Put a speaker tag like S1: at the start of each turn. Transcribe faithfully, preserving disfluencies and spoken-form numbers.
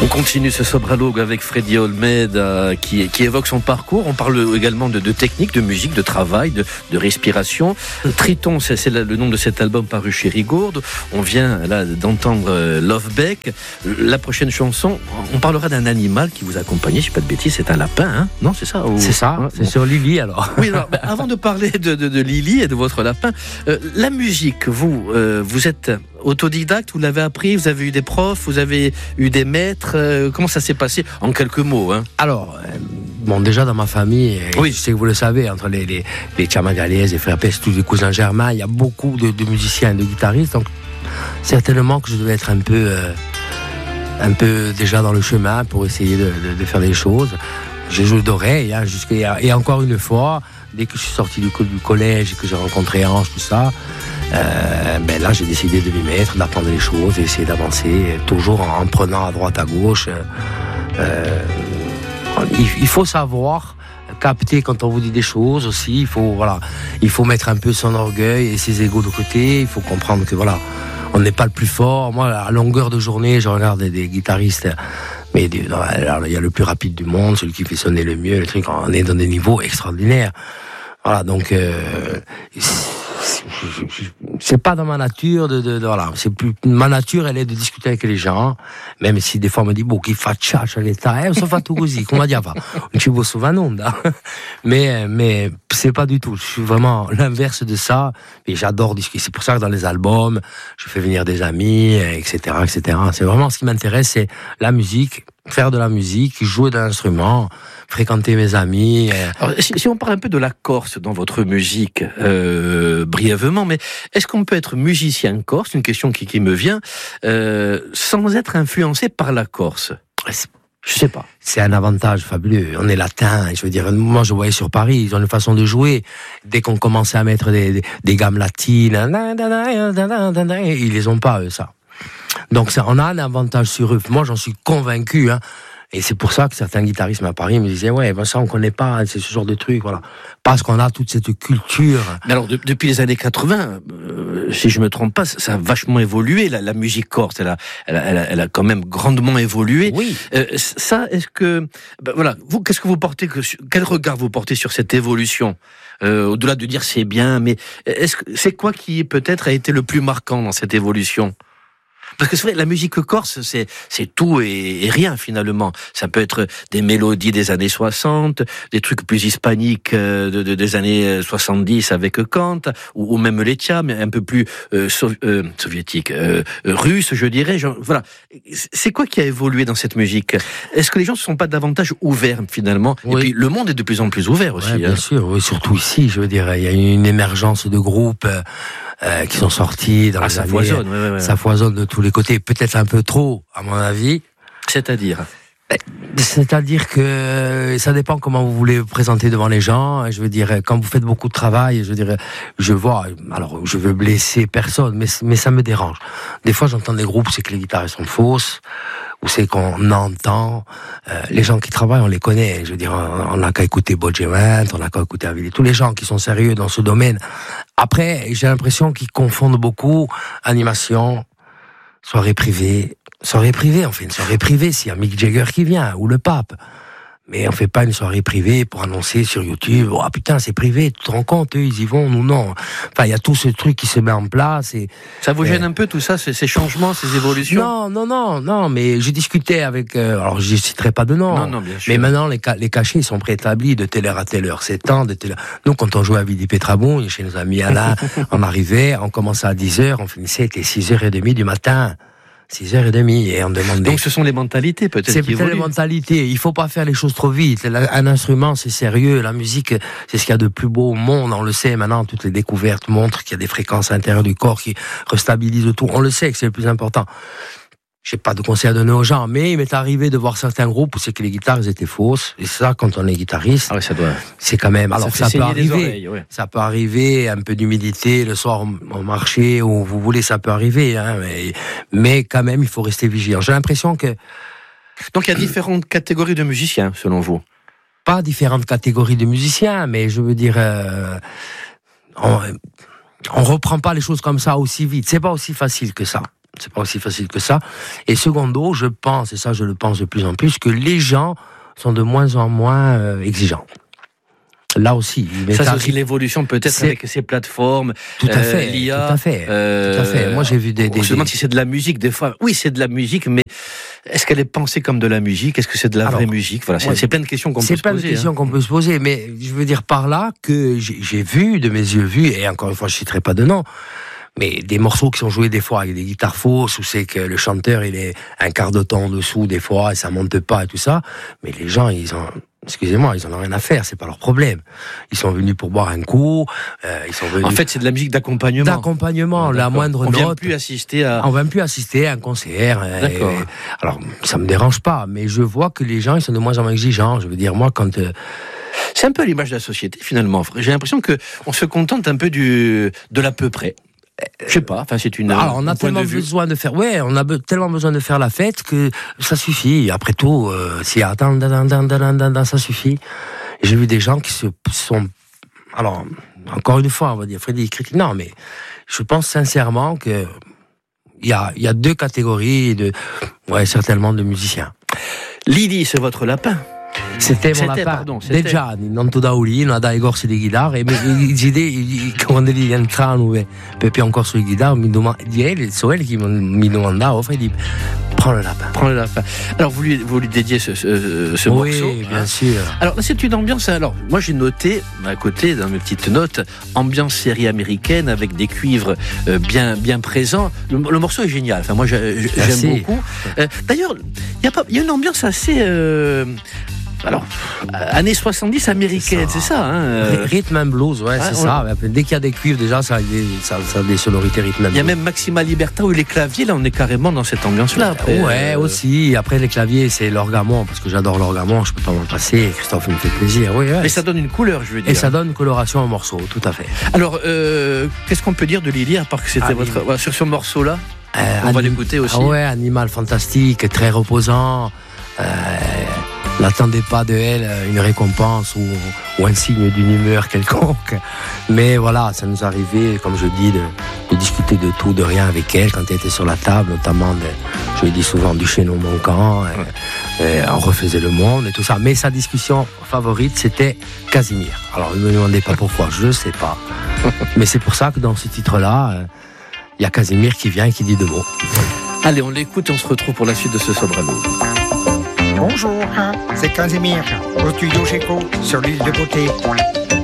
S1: continue ce sobralogue avec Freddy Olmeda qui, qui évoque son parcours. On parle également de, de technique, de musique, de travail, de, de respiration. Triton, c'est, c'est le nom de cet album paru chez Rigaud. On vient là d'entendre Love Beck. La prochaine chanson, on parlera d'un animal qui vous accompagne. Je ne dis pas de bêtises, c'est un lapin, hein? Non, c'est ça ou...
S2: C'est ça, ouais, c'est bon. Sur Lily alors.
S1: Oui, alors, bah, avant de parler de, de, de Lily et de votre lapin, euh, la musique, vous, euh, vous êtes autodidacte, vous l'avez appris, vous avez eu des profs, vous avez eu des maîtres, euh, comment ça s'est passé en quelques mots, hein?
S2: Alors, euh, bon, déjà dans ma famille, oui. Je sais que vous le savez, entre les, les, les Tchamagalès, les frères Pes, tous les cousins germains, il y a beaucoup de, de musiciens et de guitaristes, donc certainement que je devais être un peu, euh, un peu déjà dans le chemin pour essayer de, de, de faire des choses. J'ai joué d'oreille, hein, jusqu'à, et encore une fois, dès que je suis sorti du, du collège et que j'ai rencontré Ange, tout ça, euh, ben là j'ai décidé de m'y mettre, d'apprendre les choses, d'essayer d'avancer, toujours en, en prenant à droite à gauche. Euh, il, il faut savoir capter quand on vous dit des choses aussi. Il faut voilà, il faut mettre un peu son orgueil et ses égos de côté. Il faut comprendre que voilà, on n'est pas le plus fort. Moi, à longueur de journée, je regarde des, des guitaristes. Mais il y a le plus rapide du monde, celui qui fait sonner le mieux, le truc, on est dans des niveaux extraordinaires. Voilà, donc euh, c'est pas dans ma nature de, de, de voilà, c'est plus ma nature, elle est de discuter avec les gens, même si des fois on me dit bon, chi faccia l'età, eh, sono fatto così, come dire, non ci posso fare nulla. Mais mais c'est pas du tout. Je suis vraiment l'inverse de ça. Et j'adore discuter. C'est pour ça que dans les albums, je fais venir des amis, et cetera, et cetera. C'est vraiment ce qui m'intéresse, c'est la musique, faire de la musique, jouer d'un instrument, fréquenter mes amis.
S1: Alors, si, si on parle un peu de la Corse dans votre musique, euh, brièvement, mais est-ce qu'on peut être musicien corse, une question qui, qui me vient, euh, sans être influencé par la Corse? Je sais pas.
S2: C'est un avantage fabuleux. On est latin. Je veux dire, moi, je voyais sur Paris, ils ont une façon de jouer. Dès qu'on commençait à mettre des, des, des gammes latines, ils les ont pas, eux, ça. Donc, ça, on a un avantage sur eux. Moi, j'en suis convaincu, hein. Et c'est pour ça que certains guitaristes à Paris me disaient ouais, ben ça on connaît pas, c'est ce genre de truc, voilà, parce qu'on a toute cette culture.
S1: Mais alors de, depuis les années quatre-vingts, euh, si je me trompe pas, ça a vachement évolué. La, la musique corse, elle a, elle a, elle a, elle a quand même grandement évolué.
S2: Oui.
S1: Euh, ça, est-ce que, ben voilà, vous, qu'est-ce que vous portez, que, quel regard vous portez sur cette évolution? Euh, au-delà de dire c'est bien, mais est-ce que c'est quoi qui peut-être a été le plus marquant dans cette évolution? Parce que c'est vrai, la musique corse, c'est, c'est tout et, et rien, finalement. Ça peut être des mélodies des années soixante, des trucs plus hispaniques de, de, des années soixante-dix avec Kant, ou, ou même l'Etcha, mais un peu plus euh, so, euh, soviétique, euh, russe, je dirais. Genre, voilà. C'est quoi qui a évolué dans cette musique? Est-ce que les gens ne sont pas davantage ouverts, finalement? Oui. Et puis, le monde est de plus en plus ouvert aussi.
S2: Ouais, bien
S1: hein.
S2: sûr, oui, surtout ici, je veux dire, il y a une émergence de groupes euh, qui sont sortis dans
S1: ah,
S2: les
S1: ça
S2: années...
S1: foisonne, ouais, ouais, ouais.
S2: Ça foisonne de tous les côtés, peut-être un peu trop, à mon avis.
S1: C'est-à-dire?
S2: C'est-à-dire que ça dépend comment vous voulez vous présenter devant les gens. Je veux dire, quand vous faites beaucoup de travail, je veux dire, je vois, alors je veux blesser personne, mais, mais ça me dérange. Des fois, j'entends des groupes, c'est que les guitares sont fausses, ou c'est qu'on entend. Euh, les gens qui travaillent, on les connaît. Je veux dire, on n'a qu'à écouter Bodgevent, on n'a qu'à écouter Avilé, tous les gens qui sont sérieux dans ce domaine. Après, j'ai l'impression qu'ils confondent beaucoup animation, soirée privée. Soirée privée, on fait une soirée privée s'il y a Mick Jagger qui vient, ou le pape. Mais on fait pas une soirée privée pour annoncer sur YouTube, oh putain, c'est privé, tu te rends compte, eux, ils y vont, nous non. Enfin, il y a tout ce truc qui se met en place et...
S1: Ça vous gêne
S2: euh,
S1: un peu tout ça, ces, ces changements, ces évolutions?
S2: Non, non, non, non, mais je discutais avec, euh, alors je citerai pas de nom.
S1: Non, non, bien sûr.
S2: Mais maintenant, les, ca- les cachets sont préétablis de telle heure à telle heure, c'est temps, de telle heure. Nous, quand on jouait à Vidi Petrabon, chez nos amis Alain, on arrivait, on commençait à dix heures, on finissait, c'était six heures trente du matin. six heures trente et on demandait...
S1: Donc ce sont les mentalités peut-être
S2: C'est
S1: qui
S2: peut-être les
S1: évoluent. mentalités.
S2: Il faut pas faire les choses trop vite. Un instrument, c'est sérieux. La musique, c'est ce qu'il y a de plus beau au monde. On le sait maintenant. Toutes les découvertes montrent qu'il y a des fréquences à l'intérieur du corps qui restabilisent tout. On le sait que c'est le plus important. J'ai pas de conseils à donner aux gens, mais il m'est arrivé de voir certains groupes où c'est que les guitares étaient fausses. Et ça, quand on est guitariste,
S1: ah ouais, ça doit...
S2: c'est quand même. Alors
S1: ça,
S2: ça peut arriver.
S1: Oreilles, ouais.
S2: Ça peut arriver, un peu d'humidité le soir au marché où vous voulez, ça peut arriver. Hein, mais, mais quand même, il faut rester vigilant. J'ai l'impression que.
S1: Donc il y a différentes catégories de musiciens, selon vous?
S2: Pas différentes catégories de musiciens, mais je veux dire, euh, on, on reprend pas les choses comme ça aussi vite. C'est pas aussi facile que ça. c'est pas aussi facile que ça. Et secondo, je pense, et ça je le pense de plus en plus, que les gens sont de moins en moins euh, exigeants. Là aussi.
S1: Ça, c'est aussi l'évolution peut-être c'est... avec ces plateformes.
S2: Tout à fait.
S1: Euh, l'I A.
S2: Tout à fait.
S1: Euh,
S2: tout à fait. Moi, j'ai vu des. des
S1: on se demande des... si c'est de la musique des fois. Oui, c'est de la musique, mais est-ce qu'elle est pensée comme de la musique ? Est-ce que c'est de la Alors, vraie musique ? Voilà, c'est, ouais, c'est plein de questions qu'on peut se poser.
S2: C'est plein de questions hein. qu'on peut se poser, mais je veux dire par là que j'ai, j'ai vu de mes yeux vus, et encore une fois, je citerai pas de nom. Mais des morceaux qui sont joués des fois avec des guitares fausses, où c'est que le chanteur il est un quart de ton en dessous des fois et ça monte pas et tout ça. Mais les gens ils ont, excusez-moi, ils en ont rien à faire, c'est pas leur problème. Ils sont venus pour boire un coup. Euh, ils sont venus.
S1: En fait, c'est de la musique d'accompagnement.
S2: D'accompagnement, la moindre note.
S1: On vient plus assister à.
S2: On vient plus assister à un concert.
S1: D'accord.
S2: Et, alors ça me dérange pas, mais je vois que les gens ils sont de moins en moins exigeants. Je veux dire moi quand. Euh,
S1: c'est un peu l'image de la société finalement. J'ai l'impression que on se contente un peu du de l'à peu près. Je sais pas, enfin c'est une.
S2: Alors on a tellement de besoin de faire, ouais, on a be- tellement besoin de faire la fête que ça suffit. Après tout, euh, si attends, dan, dan, dan, dan, dan, ça suffit. Et j'ai vu des gens qui se sont, alors encore une fois, on va dire Frédéric critique, non, mais je pense sincèrement que il y a, il y a deux catégories de, ouais, certainement de musiciens.
S1: Lily, c'est votre lapin.
S2: C'était mon lapin, pardon, c'était Gianni, non tu da Ulino, dai corsi di chitarra e quando gli entravano più un corso di chitarra mi domandava, so elle qui mi domandava, Freddy, prends le lapin.
S1: Prends le lapin. Alors vous lui, vous lui dédiez ce, ce, ce
S2: oui,
S1: morceau.
S2: Oui, bien hein. sûr.
S1: Alors là c'est une ambiance, alors moi j'ai noté à côté dans mes petites notes, ambiance série américaine avec des cuivres euh, bien, bien présents. Le, le morceau est génial, enfin moi j'aime Merci. beaucoup. Euh, d'ailleurs, il y, y a une ambiance assez... Euh, alors, années soixante-dix américaines, c'est ça, c'est ça hein euh...
S2: Rhythm and blues, ouais, ah, c'est on... ça. Dès qu'il y a des cuivres, déjà, ça a des, ça, ça a des sonorités rhythm and blues.
S1: Il y a même Maxima Libertà où les claviers, là, on est carrément dans cette ambiance-là. Après,
S2: ouais, euh... aussi. Après, les claviers, c'est l'orgamon, parce que j'adore l'orgamon, je peux pas m'en passer. Christophe, il me fait plaisir. Oui, ouais.
S1: Mais ça donne une couleur, je veux dire.
S2: Et ça donne une coloration au morceau, tout à fait.
S1: Alors, euh, qu'est-ce qu'on peut dire de Lily, à part que c'était ah, votre. Ouais, sur ce morceau-là, euh, on anim... va l'écouter aussi.
S2: Ah ouais, animal fantastique, très reposant. Euh... N'attendez pas de elle une récompense ou, ou un signe d'une humeur quelconque. Mais voilà, ça nous arrivait, comme je dis, de, de discuter de tout, de rien avec elle quand elle était sur la table, notamment, de, je lui dis souvent du chaînon manquant, et, et on refaisait le monde et tout ça. Mais sa discussion favorite, c'était Casimir. Alors, ne me demandez pas pourquoi, je ne sais pas. Mais c'est pour ça que dans ce titre-là, il euh, y a Casimir qui vient et qui dit deux mots.
S1: Allez, on l'écoute et on se retrouve pour la suite de ce Sobrano.
S3: Bonjour, c'est Casimir, au studio Géco, sur l'île de Beauté.